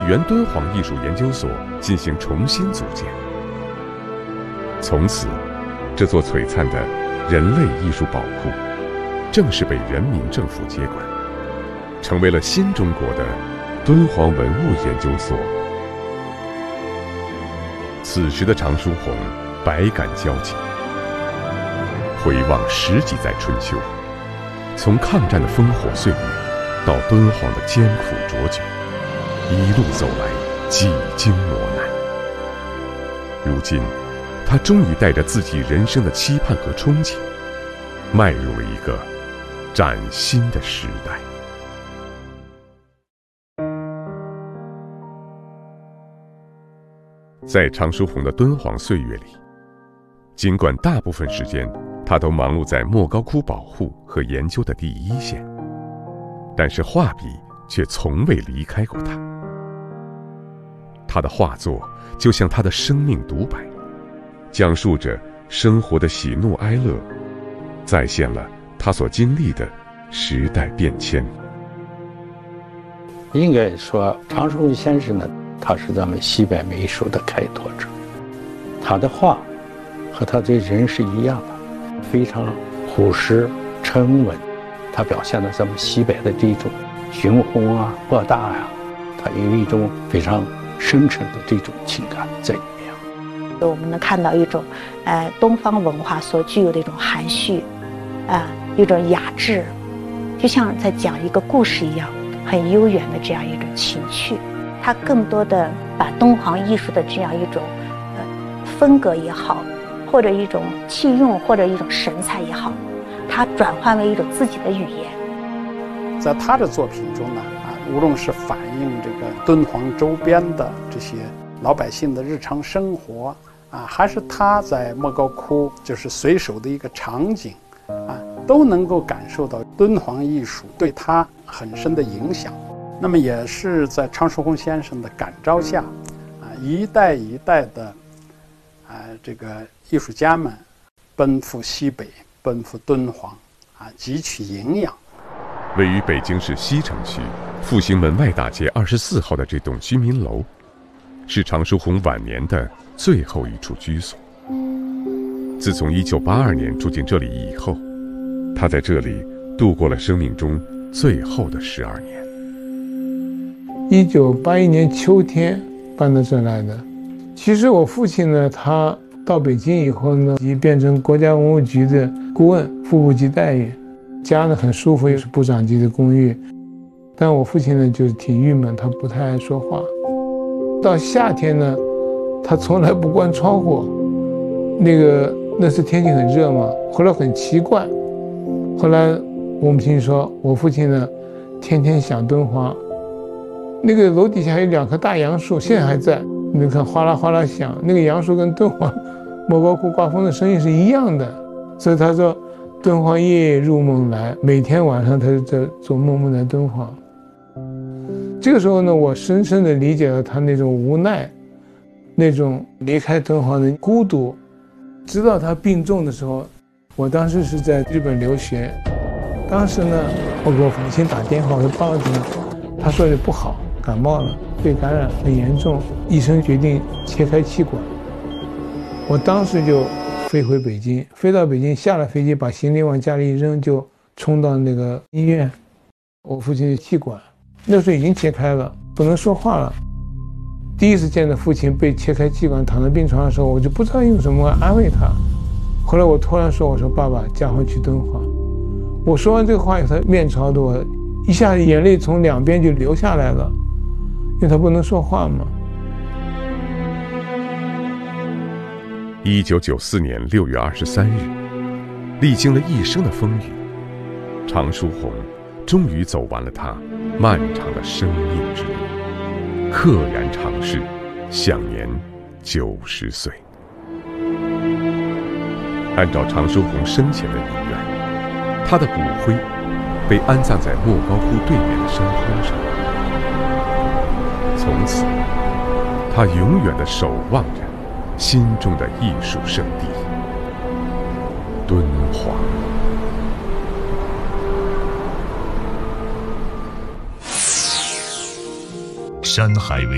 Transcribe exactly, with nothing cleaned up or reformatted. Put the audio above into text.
原敦煌艺术研究所进行重新组建。从此，这座璀璨的人类艺术宝库正式被人民政府接管，成为了新中国的敦煌文物研究所。此时的常书鸿百感交集，回望十几载春秋，从抗战的烽火岁月到敦煌的艰苦卓绝，一路走来几经磨难。如今他终于带着自己人生的期盼和憧憬，迈入了一个崭新的时代。在常书鸿的敦煌岁月里，尽管大部分时间他都忙碌在莫高窟保护和研究的第一线，但是画笔却从未离开过他。他的画作就像他的生命独白，讲述着生活的喜怒哀乐，再现了他所经历的时代变迁。 应该说，常书鸿先生呢，他是咱们西北美术的开拓者。他的画和他这人是一样的，非常朴实沉稳。他表现了咱们西北的这种雄宏啊、博大呀、啊，他有一种非常深沉的这种情感在里面。 我们能看到一种，呃，东方文化所具有的一种含蓄，啊、呃，一种雅致，就像在讲一个故事一样，很悠远的这样一种情趣。他更多的把敦煌艺术的这样一种，呃，风格也好，或者一种气用，或者一种神采也好，它转换为一种自己的语言。 在他的作品中呢，啊，无论是反映这个敦煌周边的这些老百姓的日常生活啊，还是他在莫高窟就是随手的一个场景啊，都能够感受到敦煌艺术对他很深的影响。那么也是在常书鸿先生的感召下，啊，一代一代的，啊，这个艺术家们奔赴西北，奔赴敦煌，啊，汲取营养。 位于北京市西城区复兴门外大街二十四号的这栋居民楼，是常书鸿晚年的最后一处居所。自从一九八二年住进这里以后，他在这里度过了生命中最后的十二年。 一九八一年秋天搬到这来的。其实我父亲呢，他到北京以后呢，已变成国家文物局的顾问，副部级待遇，家呢很舒服，又是部长级的公寓。但我父亲呢就挺郁闷，他不太爱说话。到夏天呢，他从来不关窗户。那个那时天气很热嘛，后来很奇怪。后来我母亲说，我父亲呢天天想敦煌。那个楼底下有两棵大杨树，现在还在，你看哗啦哗啦响，那个杨树跟敦煌莫高窟刮风的声音是一样的。所以他说，敦煌夜夜入梦来，每天晚上他就在做梦，梦在敦煌。这个时候呢，我深深地理解了他那种无奈，那种离开敦煌的孤独。直到他病重的时候，我当时是在日本留学，当时呢，我给我父亲打电话，我说报警，他说的不好，感冒了，肺感染很严重，医生决定切开气管。我当时就飞回北京，飞到北京，下了飞机把行李往家里一扔，就冲到那个医院。我父亲的气管那时候已经切开了，不能说话了。第一次见到父亲被切开气管躺在病床上的时候，我就不知道用什么安慰他。后来我突然说，我说爸爸，家回去敦煌。我说完这个话以后，他面朝着我，一下眼泪从两边就流下来了，因为他不能说话嘛。 一九九四年六月二十三日，历经了一生的风雨，常书鸿终于走完了他漫长的生命之路，溘然长逝，享年九十岁。按照常书鸿生前的遗愿，他的骨灰被安葬在莫高窟对面的山坡上。从此，他永远地守望着心中的艺术圣地敦煌。 山海为